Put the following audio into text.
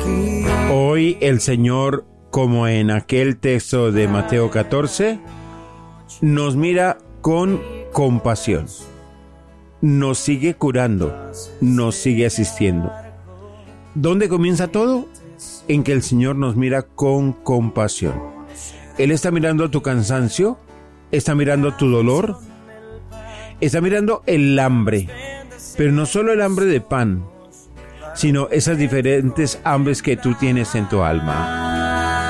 Hoy el Señor, como en aquel texto de Mateo 14, nos mira con compasión. Nos sigue curando, nos sigue asistiendo. ¿Dónde comienza todo? En que el Señor nos mira con compasión. Él está mirando tu cansancio, está mirando tu dolor, está mirando el hambre, pero no solo el hambre de pan, sino esas diferentes hambres que tú tienes en tu alma.